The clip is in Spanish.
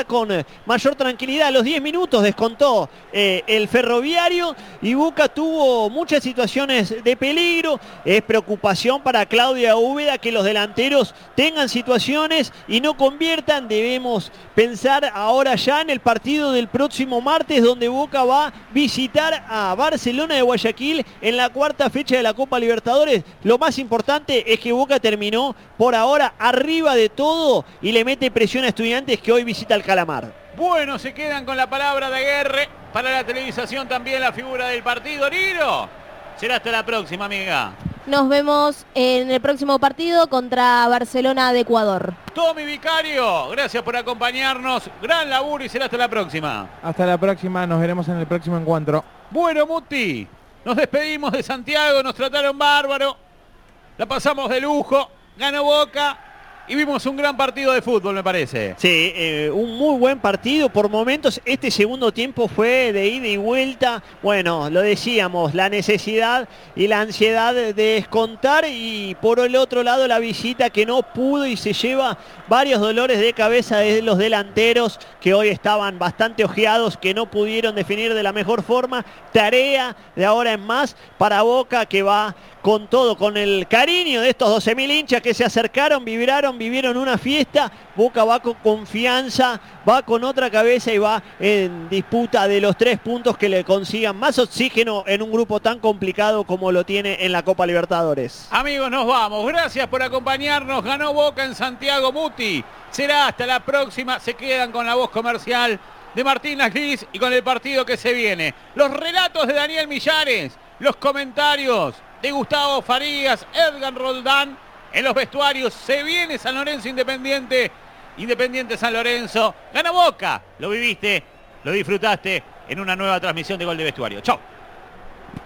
con mayor tranquilidad. A los 10 minutos descontó el Ferroviario y Boca tuvo muchas situaciones de peligro. Es preocupación para Claudia Úbeda que los delanteros tengan situaciones y no conviertan. Debemos pensar ahora ya en el partido del próximo martes, donde Boca va a visitar a Barcelona de Guayaquil en la cuarta fecha de la Copa Libertadores. Lo más importante es que Boca terminó por ahora arriba de todo y le mete presión a Estudiantes, que hoy visita el Calamar. Bueno, se quedan con la palabra de Guerre. Para la televisación también la figura del partido. Niro, será hasta la próxima, amiga. Nos vemos en el próximo partido contra Barcelona de Ecuador. Tommy Vicario, gracias por acompañarnos. Gran laburo y será hasta la próxima. Hasta la próxima, nos veremos en el próximo encuentro. Bueno, Muti, nos despedimos de Santiago, nos trataron bárbaro. La pasamos de lujo, ganó Boca. Y vimos un gran partido de fútbol, me parece. Sí, un muy buen partido. Por momentos este segundo tiempo fue de ida y vuelta. Bueno, lo decíamos, la necesidad y la ansiedad de descontar. Y por el otro lado la visita que no pudo y se lleva varios dolores de cabeza de los delanteros que hoy estaban bastante ojeados, que no pudieron definir de la mejor forma. Tarea de ahora en más para Boca, que va con todo, con el cariño de estos 12.000 hinchas que se acercaron, vivieron una fiesta. Boca va con confianza, va con otra cabeza y va en disputa de los 3 puntos que le consigan más oxígeno en un grupo tan complicado como lo tiene en la Copa Libertadores. Amigos, nos vamos. Gracias por acompañarnos. Ganó Boca en Santiago, Muti. Será hasta la próxima. Se quedan con la voz comercial de Martín Aslis y con el partido que se viene. Los relatos de Daniel Millares, los comentarios de Gustavo Farías, Edgar Roldán. En los vestuarios se viene San Lorenzo Independiente. Independiente San Lorenzo. Gana Boca. Lo viviste, lo disfrutaste en una nueva transmisión de Gol de Vestuario. Chau.